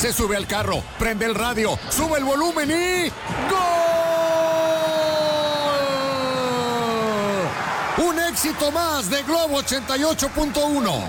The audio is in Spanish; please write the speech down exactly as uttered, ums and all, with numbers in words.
se sube al carro, prende el radio, sube el volumen y ¡gol! Un éxito más de Globo ochenta y ocho punto uno.